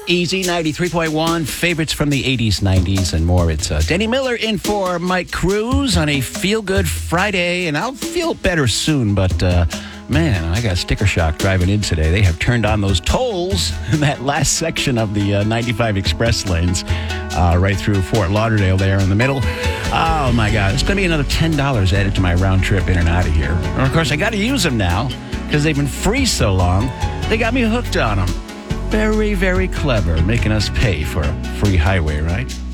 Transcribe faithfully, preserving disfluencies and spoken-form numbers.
Easy ninety-three point one, favorites from the eighties, nineties, and more. It's uh, Danny Miller in for Mike Cruz on a feel-good Friday, and I'll feel better soon, but uh, man, I got sticker shock driving in today. They have turned on those tolls in that last section of the uh, ninety-five express lanes, uh, right through Fort Lauderdale there in the middle. Oh, my God. It's going to be another ten dollars added to my round trip in and out of here. And, of course, I got to use them now because they've been free so long. They got me hooked on them. Very, very clever, making us pay for a free highway, right?